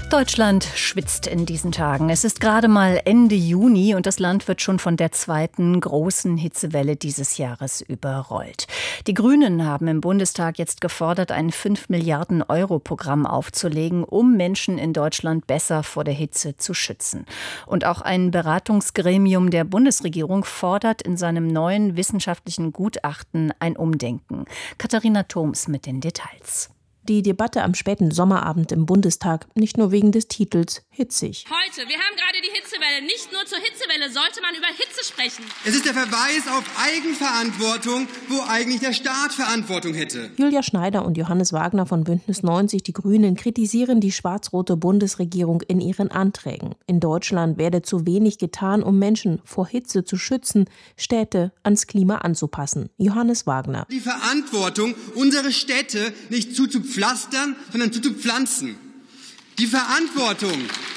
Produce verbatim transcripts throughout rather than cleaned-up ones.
Deutschland schwitzt in diesen Tagen. Es ist gerade mal Ende Juni und das Land wird schon von der zweiten großen Hitzewelle dieses Jahres überrollt. Die Grünen haben im Bundestag jetzt gefordert, ein fünf Milliarden Euro Programm aufzulegen, um Menschen in Deutschland besser vor der Hitze zu schützen. Und auch ein Beratungsgremium der Bundesregierung fordert in seinem neuen wissenschaftlichen Gutachten ein Umdenken. Katharina Thoms mit den Details. Die Debatte am späten Sommerabend im Bundestag, nicht nur wegen des Titels, hitzig. Heute, wir haben gerade die Hitzewelle. Nicht nur zur Hitzewelle sollte man über Hitze sprechen. Es ist der Verweis auf Eigenverantwortung, wo eigentlich der Staat Verantwortung hätte. Julia Schneider und Johannes Wagner von Bündnis neunzig, die Grünen, kritisieren die schwarz-rote Bundesregierung in ihren Anträgen. In Deutschland werde zu wenig getan, um Menschen vor Hitze zu schützen, Städte ans Klima anzupassen. Johannes Wagner. Die Verantwortung, unsere Städte nicht zuzupflastern, sondern zuzupflanzen. Die Verantwortung,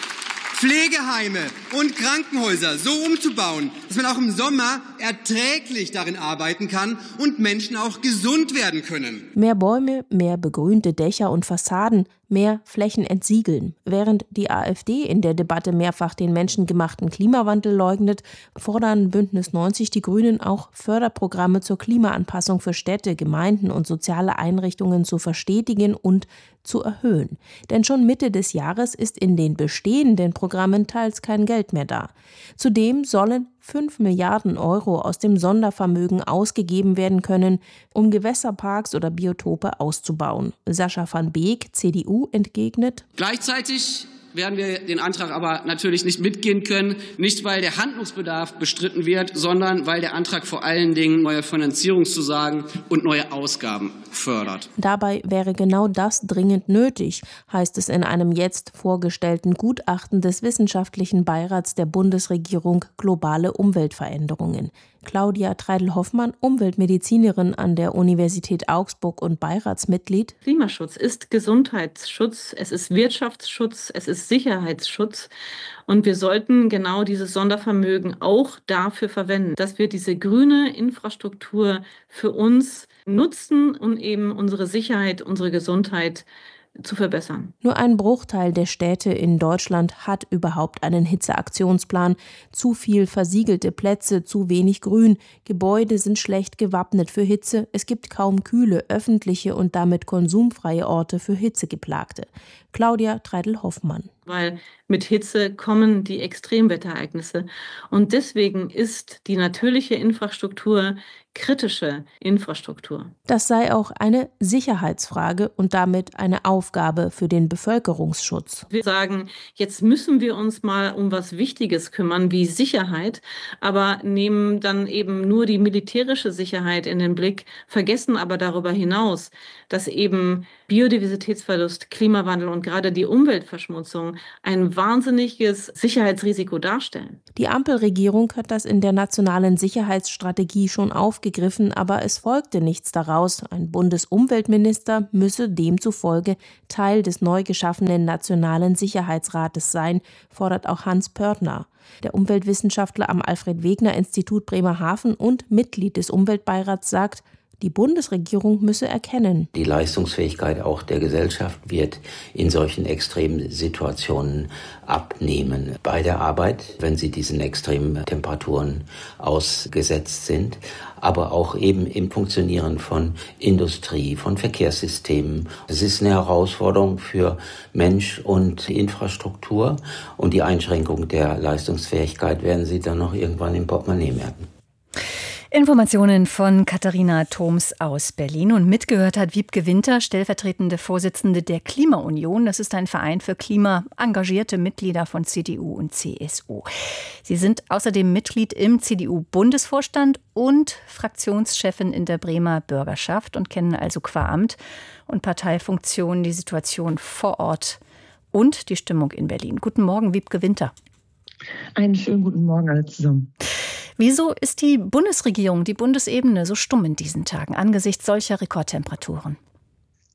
Pflegeheime und Krankenhäuser so umzubauen, dass man auch im Sommer erträglich darin arbeiten kann und Menschen auch gesund werden können. Mehr Bäume, mehr begrünte Dächer und Fassaden, mehr Flächen entsiegeln. Während die AfD in der Debatte mehrfach den menschengemachten Klimawandel leugnet, fordern Bündnis neunzig die Grünen auch Förderprogramme zur Klimaanpassung für Städte, Gemeinden und soziale Einrichtungen zu verstetigen und zu erhöhen. Denn schon Mitte des Jahres ist in den bestehenden Programmen teils kein Geld mehr da. Zudem sollen fünf Milliarden Euro aus dem Sondervermögen ausgegeben werden können, um Gewässerparks oder Biotope auszubauen. Sascha van Beek, C D U, entgegnet: Gleichzeitig werden wir den Antrag aber natürlich nicht mitgehen können, nicht weil der Handlungsbedarf bestritten wird, sondern weil der Antrag vor allen Dingen neue Finanzierungszusagen und neue Ausgaben fördert. Dabei wäre genau das dringend nötig, heißt es in einem jetzt vorgestellten Gutachten des Wissenschaftlichen Beirats der Bundesregierung Globale Umweltveränderungen. Claudia Treidel-Hoffmann, Umweltmedizinerin an der Universität Augsburg und Beiratsmitglied. Klimaschutz ist Gesundheitsschutz, es ist Wirtschaftsschutz, es ist Sicherheitsschutz. Und wir sollten genau dieses Sondervermögen auch dafür verwenden, dass wir diese grüne Infrastruktur für uns nutzen und eben unsere Sicherheit, unsere Gesundheit zu verbessern. Nur ein Bruchteil der Städte in Deutschland hat überhaupt einen Hitzeaktionsplan. Zu viel versiegelte Plätze, zu wenig Grün. Gebäude sind schlecht gewappnet für Hitze. Es gibt kaum kühle, öffentliche und damit konsumfreie Orte für Hitzegeplagte. Claudia Treidel-Hoffmann. Weil mit Hitze kommen die Extremwetterereignisse. Und deswegen ist die natürliche Infrastruktur kritische Infrastruktur. Das sei auch eine Sicherheitsfrage und damit eine Aufgabe für den Bevölkerungsschutz. Wir sagen, jetzt müssen wir uns mal um was Wichtiges kümmern, wie Sicherheit, aber nehmen dann eben nur die militärische Sicherheit in den Blick, vergessen aber darüber hinaus, dass eben Biodiversitätsverlust, Klimawandel und gerade die Umweltverschmutzung ein wahnsinniges Sicherheitsrisiko darstellen. Die Ampelregierung hat das in der nationalen Sicherheitsstrategie schon aufgegriffen, aber es folgte nichts daraus. Ein Bundesumweltminister müsse demzufolge Teil des neu geschaffenen Nationalen Sicherheitsrates sein, fordert auch Hans Pörtner. Der Umweltwissenschaftler am Alfred-Wegener-Institut Bremerhaven und Mitglied des Umweltbeirats sagt, die Bundesregierung müsse erkennen: Die Leistungsfähigkeit auch der Gesellschaft wird in solchen extremen Situationen abnehmen. Bei der Arbeit, wenn sie diesen extremen Temperaturen ausgesetzt sind, aber auch eben im Funktionieren von Industrie, von Verkehrssystemen. Es ist eine Herausforderung für Mensch und Infrastruktur, und die Einschränkung der Leistungsfähigkeit werden Sie dann noch irgendwann im Portemonnaie merken. Informationen von Katharina Thoms aus Berlin. Und mitgehört hat Wiebke Winter, stellvertretende Vorsitzende der Klimaunion. Das ist ein Verein für klimaengagierte Mitglieder von C D U und C S U. Sie sind außerdem Mitglied im C D U-Bundesvorstand und Fraktionschefin in der Bremer Bürgerschaft und kennen also qua Amt und Parteifunktion die Situation vor Ort und die Stimmung in Berlin. Guten Morgen, Wiebke Winter. Einen schönen guten Morgen alle zusammen. Wieso ist die Bundesregierung, die Bundesebene so stumm in diesen Tagen angesichts solcher Rekordtemperaturen?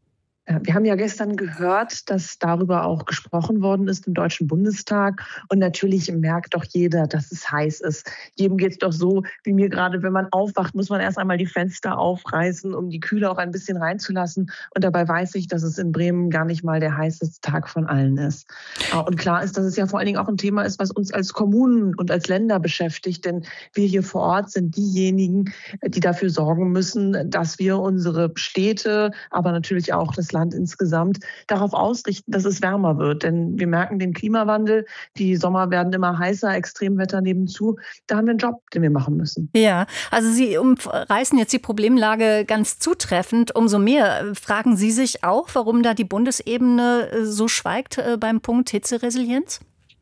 Wir haben ja gestern gehört, dass darüber auch gesprochen worden ist im Deutschen Bundestag. Und natürlich merkt doch jeder, dass es heiß ist. Jedem geht es doch so, wie mir gerade, wenn man aufwacht, muss man erst einmal die Fenster aufreißen, um die Kühle auch ein bisschen reinzulassen. Und dabei weiß ich, dass es in Bremen gar nicht mal der heißeste Tag von allen ist. Und klar ist, dass es ja vor allen Dingen auch ein Thema ist, was uns als Kommunen und als Länder beschäftigt. Denn wir hier vor Ort sind diejenigen, die dafür sorgen müssen, dass wir unsere Städte, aber natürlich auch das Land insgesamt darauf ausrichten, dass es wärmer wird. Denn wir merken den Klimawandel, die Sommer werden immer heißer, Extremwetter nebenzu. Da haben wir einen Job, den wir machen müssen. Ja, also Sie umreißen jetzt die Problemlage ganz zutreffend. Umso mehr fragen Sie sich auch, warum da die Bundesebene so schweigt beim Punkt Hitzeresilienz?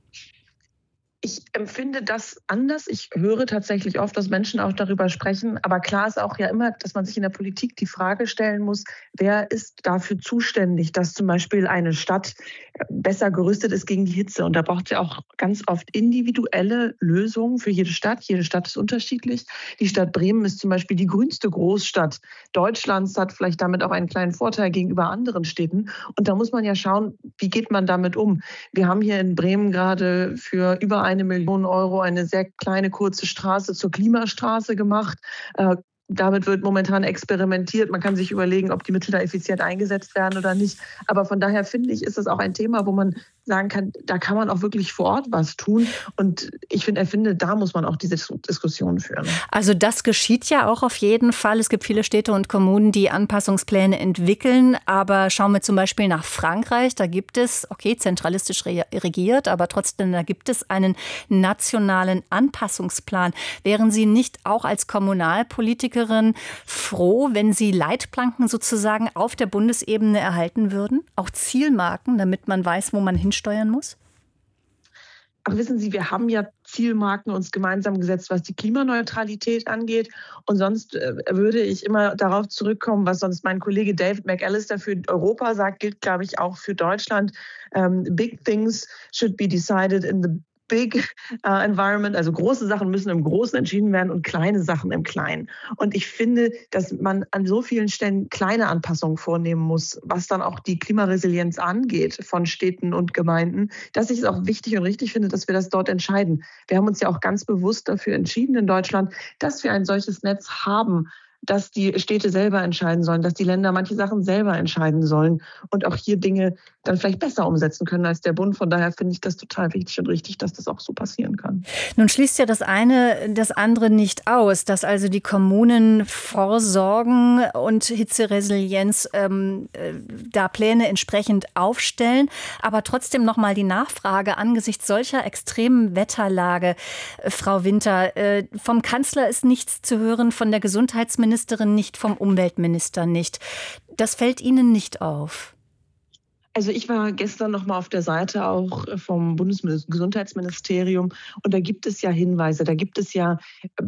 Ich empfinde das anders. Ich höre tatsächlich oft, dass Menschen auch darüber sprechen. Aber klar ist auch ja immer, dass man sich in der Politik die Frage stellen muss, wer ist dafür zuständig, dass zum Beispiel eine Stadt besser gerüstet ist gegen die Hitze. Und da braucht es ja auch ganz oft individuelle Lösungen für jede Stadt. Jede Stadt ist unterschiedlich. Die Stadt Bremen ist zum Beispiel die grünste Großstadt Deutschlands, hat vielleicht damit auch einen kleinen Vorteil gegenüber anderen Städten. Und da muss man ja schauen, wie geht man damit um. Wir haben hier in Bremen gerade für über eine Million Euro eine sehr kleine, kurze Straße zur Klimastraße gemacht. Äh, damit wird momentan experimentiert. Man kann sich überlegen, ob die Mittel da effizient eingesetzt werden oder nicht. Aber von daher finde ich, ist das auch ein Thema, wo man sagen kann, da kann man auch wirklich vor Ort was tun. Und ich finde, er finde, da muss man auch diese Diskussion führen. Also das geschieht ja auch auf jeden Fall. Es gibt viele Städte und Kommunen, die Anpassungspläne entwickeln. Aber schauen wir zum Beispiel nach Frankreich. Da gibt es, okay, zentralistisch regiert, aber trotzdem, da gibt es einen nationalen Anpassungsplan. Wären Sie nicht auch als Kommunalpolitiker froh, wenn Sie Leitplanken sozusagen auf der Bundesebene erhalten würden? Auch Zielmarken, damit man weiß, wo man hinsteuern muss? Ach, wissen Sie, wir haben ja Zielmarken uns gemeinsam gesetzt, was die Klimaneutralität angeht. Und sonst äh, würde ich immer darauf zurückkommen, was sonst mein Kollege David McAllister für Europa sagt, gilt, glaube ich, auch für Deutschland. Um, big things should be decided in the Big uh, Environment, also große Sachen müssen im Großen entschieden werden und kleine Sachen im Kleinen. Und ich finde, dass man an so vielen Stellen kleine Anpassungen vornehmen muss, was dann auch die Klimaresilienz angeht von Städten und Gemeinden, dass ich es auch wichtig und richtig finde, dass wir das dort entscheiden. Wir haben uns ja auch ganz bewusst dafür entschieden in Deutschland, dass wir ein solches Netz haben, dass die Städte selber entscheiden sollen, dass die Länder manche Sachen selber entscheiden sollen und auch hier Dinge dann vielleicht besser umsetzen können als der Bund. Von daher finde ich das total wichtig und richtig, dass das auch so passieren kann. Nun schließt ja das eine das andere nicht aus, dass also die Kommunen vorsorgen und Hitzeresilienz ähm, da Pläne entsprechend aufstellen. Aber trotzdem noch mal die Nachfrage angesichts solcher extremen Wetterlage. Frau Winter, äh, vom Kanzler ist nichts zu hören, von der Gesundheitsministerin nicht, vom Umweltminister nicht. Das fällt Ihnen nicht auf? Also ich war gestern noch mal auf der Seite auch vom Bundesgesundheitsministerium und da gibt es ja Hinweise, da gibt es ja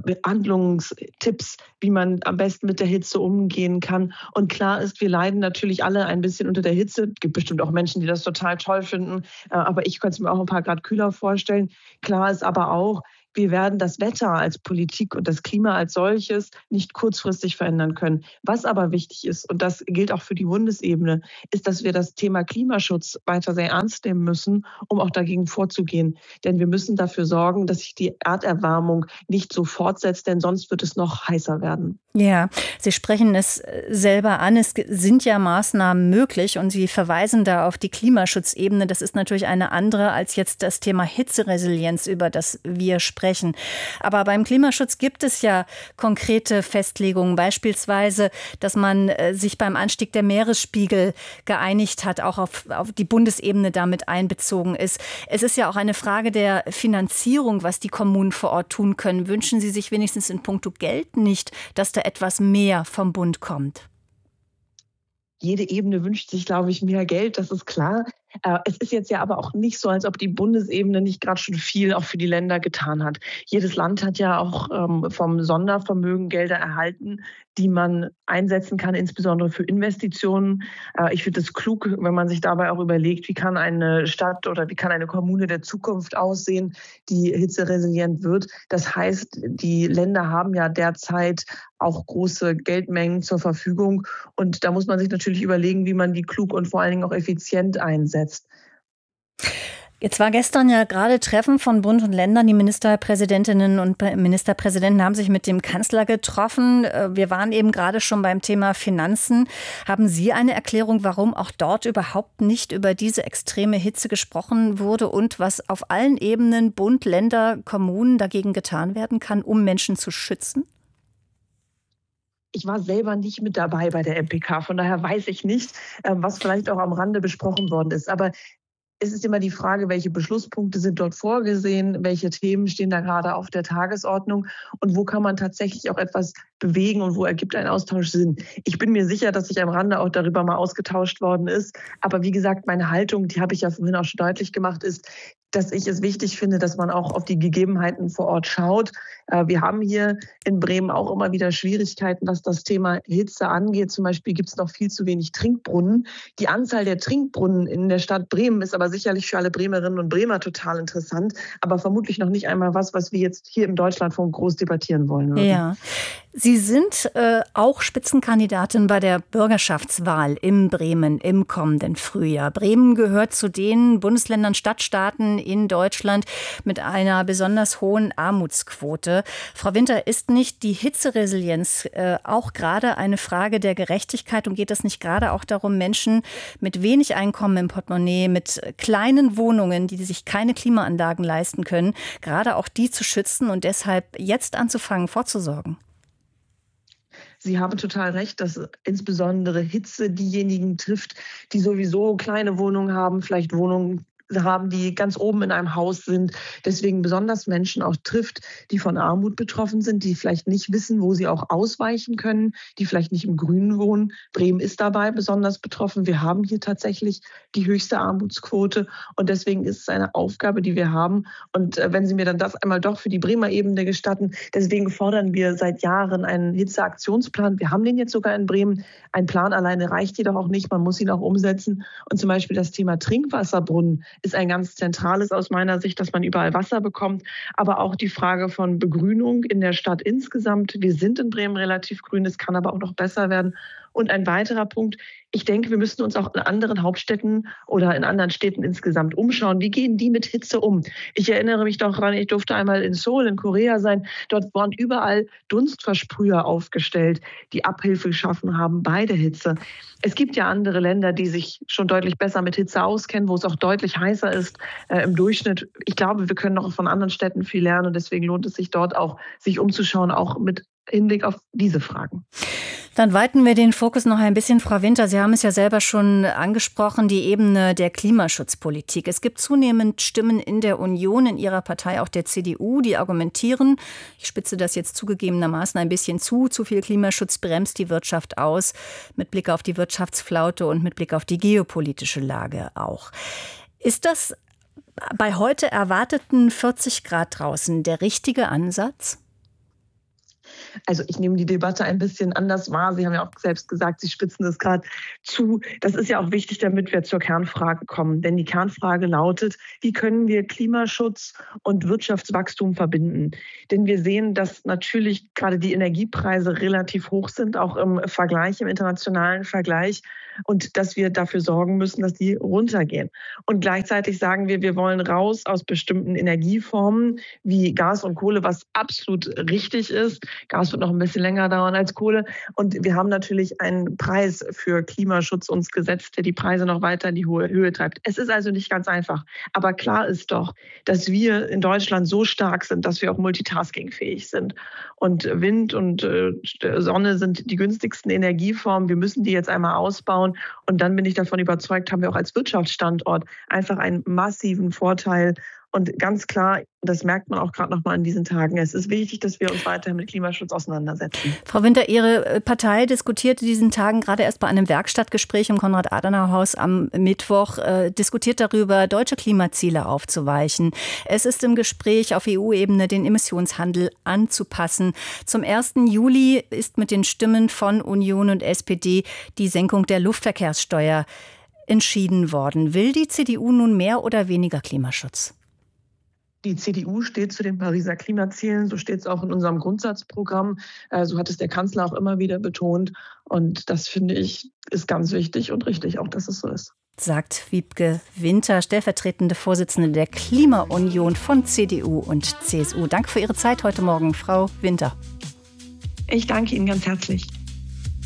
Behandlungstipps, wie man am besten mit der Hitze umgehen kann. Und klar ist, wir leiden natürlich alle ein bisschen unter der Hitze. Es gibt bestimmt auch Menschen, die das total toll finden, aber ich könnte es mir auch ein paar Grad kühler vorstellen. Klar ist aber auch, wir werden das Wetter als Politik und das Klima als solches nicht kurzfristig verändern können. Was aber wichtig ist, und das gilt auch für die Bundesebene, ist, dass wir das Thema Klimaschutz weiter sehr ernst nehmen müssen, um auch dagegen vorzugehen. Denn wir müssen dafür sorgen, dass sich die Erderwärmung nicht so fortsetzt, denn sonst wird es noch heißer werden. Ja, Sie sprechen es selber an. Es sind ja Maßnahmen möglich und Sie verweisen da auf die Klimaschutzebene. Das ist natürlich eine andere als jetzt das Thema Hitzeresilienz, über das wir sprechen. Aber beim Klimaschutz gibt es ja konkrete Festlegungen, beispielsweise, dass man sich beim Anstieg der Meeresspiegel geeinigt hat, auch auf, auf die Bundesebene damit einbezogen ist. Es ist ja auch eine Frage der Finanzierung, was die Kommunen vor Ort tun können. Wünschen Sie sich wenigstens in puncto Geld nicht, dass da etwas mehr vom Bund kommt? Jede Ebene wünscht sich, glaube ich, mehr Geld, das ist klar. Es ist jetzt ja aber auch nicht so, als ob die Bundesebene nicht gerade schon viel auch für die Länder getan hat. Jedes Land hat ja auch ähm, vom Sondervermögen Gelder erhalten, die man einsetzen kann, insbesondere für Investitionen. Äh, ich finde es klug, wenn man sich dabei auch überlegt, wie kann eine Stadt oder wie kann eine Kommune der Zukunft aussehen, die hitzeresilient wird. Das heißt, die Länder haben ja derzeit auch große Geldmengen zur Verfügung. Und da muss man sich natürlich überlegen, wie man die klug und vor allen Dingen auch effizient einsetzt. Jetzt war gestern ja gerade Treffen von Bund und Ländern. Die Ministerpräsidentinnen und Ministerpräsidenten haben sich mit dem Kanzler getroffen. Wir waren eben gerade schon beim Thema Finanzen. Haben Sie eine Erklärung, warum auch dort überhaupt nicht über diese extreme Hitze gesprochen wurde und was auf allen Ebenen, Bund, Länder, Kommunen dagegen getan werden kann, um Menschen zu schützen? Ich war selber nicht mit dabei bei der M P K, von daher weiß ich nicht, was vielleicht auch am Rande besprochen worden ist. Aber es ist immer die Frage, welche Beschlusspunkte sind dort vorgesehen, welche Themen stehen da gerade auf der Tagesordnung und wo kann man tatsächlich auch etwas bewegen und wo ergibt ein Austausch Sinn. Ich bin mir sicher, dass sich am Rande auch darüber mal ausgetauscht worden ist. Aber wie gesagt, meine Haltung, die habe ich ja vorhin auch schon deutlich gemacht, ist, dass ich es wichtig finde, dass man auch auf die Gegebenheiten vor Ort schaut. Wir haben hier in Bremen auch immer wieder Schwierigkeiten, was das Thema Hitze angeht. Zum Beispiel gibt es noch viel zu wenig Trinkbrunnen. Die Anzahl der Trinkbrunnen in der Stadt Bremen ist aber sicherlich für alle Bremerinnen und Bremer total interessant, aber vermutlich noch nicht einmal was, was wir jetzt hier im Deutschlandfunk groß debattieren wollen würden. Ja. Sie sind äh, auch Spitzenkandidatin bei der Bürgerschaftswahl in Bremen im kommenden Frühjahr. Bremen gehört zu den Bundesländern, Stadtstaaten in Deutschland mit einer besonders hohen Armutsquote. Frau Winter, ist nicht die Hitzeresilienz äh, auch gerade eine Frage der Gerechtigkeit und geht es nicht gerade auch darum, Menschen mit wenig Einkommen im Portemonnaie, mit kleinen Wohnungen, die sich keine Klimaanlagen leisten können, gerade auch die zu schützen und deshalb jetzt anzufangen, vorzusorgen? Sie haben total recht, dass insbesondere Hitze diejenigen trifft, die sowieso kleine Wohnungen haben, vielleicht Wohnungen haben, die ganz oben in einem Haus sind. Deswegen besonders Menschen auch trifft, die von Armut betroffen sind, die vielleicht nicht wissen, wo sie auch ausweichen können, die vielleicht nicht im Grünen wohnen. Bremen ist dabei besonders betroffen. Wir haben hier tatsächlich die höchste Armutsquote und deswegen ist es eine Aufgabe, die wir haben. Und wenn Sie mir dann das einmal doch für die Bremer Ebene gestatten, deswegen fordern wir seit Jahren einen Hitzeaktionsplan. Wir haben den jetzt sogar in Bremen. Ein Plan alleine reicht jedoch auch nicht. Man muss ihn auch umsetzen. Und zum Beispiel das Thema Trinkwasserbrunnen ist ein ganz zentrales aus meiner Sicht, dass man überall Wasser bekommt. Aber auch die Frage von Begrünung in der Stadt insgesamt. Wir sind in Bremen relativ grün, es kann aber auch noch besser werden. Und ein weiterer Punkt, ich denke, wir müssen uns auch in anderen Hauptstädten oder in anderen Städten insgesamt umschauen. Wie gehen die mit Hitze um? Ich erinnere mich doch daran, ich durfte einmal in Seoul in Korea sein. Dort waren überall Dunstversprüher aufgestellt, die Abhilfe geschaffen haben bei der Hitze. Es gibt ja andere Länder, die sich schon deutlich besser mit Hitze auskennen, wo es auch deutlich heißer ist äh, im Durchschnitt. Ich glaube, wir können noch von anderen Städten viel lernen und deswegen lohnt es sich dort auch, sich umzuschauen, auch mit Hinblick auf diese Fragen. Dann weiten wir den Fokus noch ein bisschen, Frau Winter. Sie haben es ja selber schon angesprochen, die Ebene der Klimaschutzpolitik. Es gibt zunehmend Stimmen in der Union, in Ihrer Partei, auch der C D U, die argumentieren, ich spitze das jetzt zugegebenermaßen ein bisschen zu, zu viel Klimaschutz bremst die Wirtschaft aus, mit Blick auf die Wirtschaftsflaute und mit Blick auf die geopolitische Lage auch. Ist das bei heute erwarteten vierzig Grad draußen der richtige Ansatz? Also ich nehme die Debatte ein bisschen anders wahr. Sie haben ja auch selbst gesagt, Sie spitzen es gerade zu. Das ist ja auch wichtig, damit wir zur Kernfrage kommen. Denn die Kernfrage lautet, wie können wir Klimaschutz und Wirtschaftswachstum verbinden? Denn wir sehen, dass natürlich gerade die Energiepreise relativ hoch sind, auch im Vergleich, im internationalen Vergleich. Und dass wir dafür sorgen müssen, dass die runtergehen. Und gleichzeitig sagen wir, wir wollen raus aus bestimmten Energieformen wie Gas und Kohle, was absolut richtig ist. Gas wird noch ein bisschen länger dauern als Kohle. Und wir haben natürlich einen Preis für Klimaschutz uns gesetzt, der die Preise noch weiter in die hohe Höhe treibt. Es ist also nicht ganz einfach. Aber klar ist doch, dass wir in Deutschland so stark sind, dass wir auch multitaskingfähig sind. Und Wind und äh, Sonne sind die günstigsten Energieformen. Wir müssen die jetzt einmal ausbauen. Und dann bin ich davon überzeugt, haben wir auch als Wirtschaftsstandort einfach einen massiven Vorteil. Und ganz klar, das merkt man auch gerade noch mal in diesen Tagen, es ist wichtig, dass wir uns weiterhin mit Klimaschutz auseinandersetzen. Frau Winter, Ihre Partei diskutierte diesen Tagen gerade erst bei einem Werkstattgespräch im Konrad-Adenauer-Haus am Mittwoch, äh, diskutiert darüber, deutsche Klimaziele aufzuweichen. Es ist im Gespräch, auf E U-Ebene den Emissionshandel anzupassen. Zum ersten Juli ist mit den Stimmen von Union und S P D die Senkung der Luftverkehrssteuer entschieden worden. Will die C D U nun mehr oder weniger Klimaschutz? Die C D U steht zu den Pariser Klimazielen, so steht es auch in unserem Grundsatzprogramm. So hat es der Kanzler auch immer wieder betont. Und das, finde ich, ist ganz wichtig und richtig, auch dass es so ist. Sagt Wiebke Winter, stellvertretende Vorsitzende der Klimaunion von C D U und C S U. Danke für Ihre Zeit heute Morgen, Frau Winter. Ich danke Ihnen ganz herzlich.